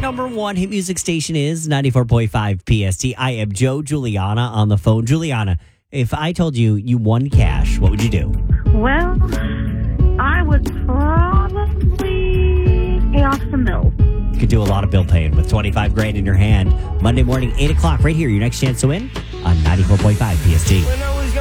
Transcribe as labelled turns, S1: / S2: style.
S1: number one hit music station is 94.5 PST. I am Joe Giuliana on the phone. Juliana, if I told you you won cash, what would you do?
S2: Well, I would probably pay off some bills.
S1: You could do a lot of bill paying with 25 grand in your hand. Monday morning, 8 o'clock, right here. Your next chance to win on 94.5 PST.